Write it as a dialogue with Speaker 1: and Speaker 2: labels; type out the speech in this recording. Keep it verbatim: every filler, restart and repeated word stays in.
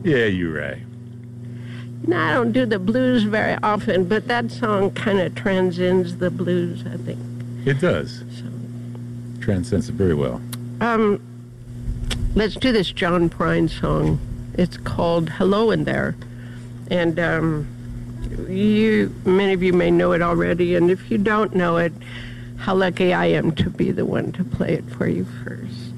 Speaker 1: Yeah, you're right.
Speaker 2: No, I don't do the blues very often, but that song kind of transcends the blues, I think.
Speaker 1: It does.
Speaker 2: So,
Speaker 1: Transcends it very well.
Speaker 2: um, let's do this John Prine song. It's called Hello in There. And um, you, many of you may know it already, and if you don't know it, how lucky I am to be the one to play it for you first.